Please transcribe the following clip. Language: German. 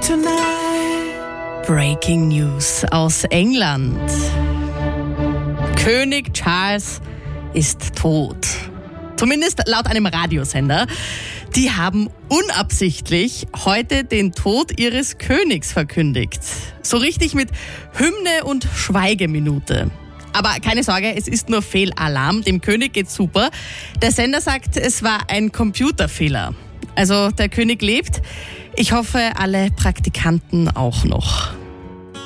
tonight. Breaking News aus England. König Charles ist tot. Zumindest laut einem Radiosender. Die haben unabsichtlich heute den Tod ihres Königs verkündigt. So richtig mit Hymne und Schweigeminute. Aber keine Sorge, es ist nur Fehlalarm. Dem König geht's super. Der Sender sagt, es war ein Computerfehler. Also der König lebt. Ich hoffe, alle Praktikanten auch noch.